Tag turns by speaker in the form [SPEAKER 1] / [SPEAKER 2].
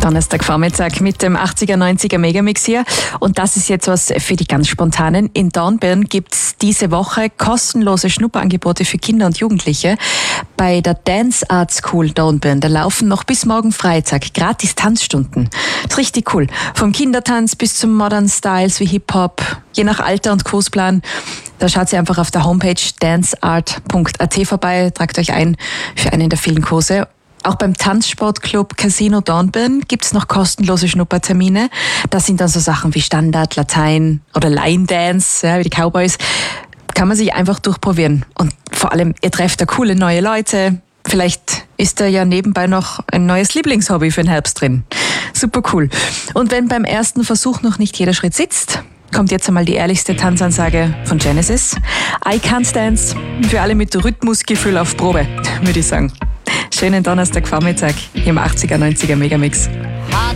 [SPEAKER 1] Donnerstagvormittag mit dem 80er, 90er Megamix hier. Und das ist jetzt was für die ganz Spontanen. In Dornbirn gibt's diese Woche kostenlose Schnupperangebote für Kinder und Jugendliche. Bei der Dance Art School Dornbirn, da laufen noch bis morgen Freitag gratis Tanzstunden. Das ist richtig cool. Vom Kindertanz bis zum Modern Styles wie Hip-Hop, je nach Alter und Kursplan. Da schaut ihr einfach auf der Homepage danceart.at vorbei, tragt euch ein für einen der vielen Kurse. Auch beim Tanzsportclub Casino Dornbirn gibt's noch kostenlose Schnuppertermine. Das sind dann so Sachen wie Standard, Latein oder Line Dance, ja, wie die Cowboys. Kann man sich einfach durchprobieren. Und vor allem, ihr trefft da coole neue Leute. Vielleicht ist da ja nebenbei noch ein neues Lieblingshobby für den Herbst drin. Super cool. Und wenn beim ersten Versuch noch nicht jeder Schritt sitzt, kommt jetzt einmal die ehrlichste Tanzansage von Genesis. I Can't Dance. Für alle mit Rhythmusgefühl auf Probe, würde ich sagen. Schönen Donnerstagvormittag hier im 80er, 90er Megamix.